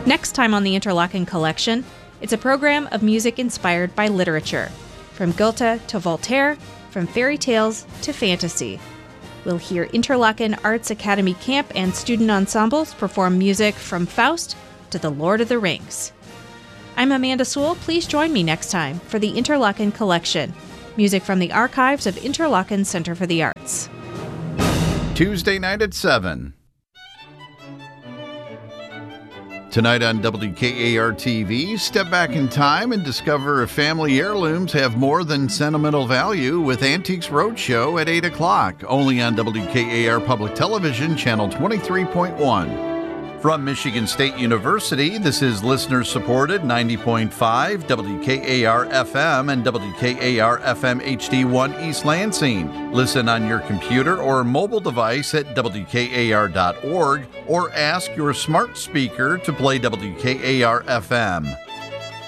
Next time on the Interlochen Collection, it's a program of music inspired by literature, from Goethe to Voltaire, from fairy tales to fantasy. We'll hear Interlochen Arts Academy Camp and student ensembles perform music from Faust to The Lord of the Rings. I'm Amanda Sewell. Please join me next time for the Interlochen Collection, music from the archives of Interlochen Center for the Arts. Tuesday night at 7. Tonight on WKAR-TV, step back in time and discover if family heirlooms have more than sentimental value with Antiques Roadshow at 8 o'clock, only on WKAR Public Television, Channel 23.1. From Michigan State University, this is listener-supported 90.5 WKAR-FM and WKAR-FM HD1 East Lansing. Listen on your computer or mobile device at WKAR.org or ask your smart speaker to play WKAR-FM.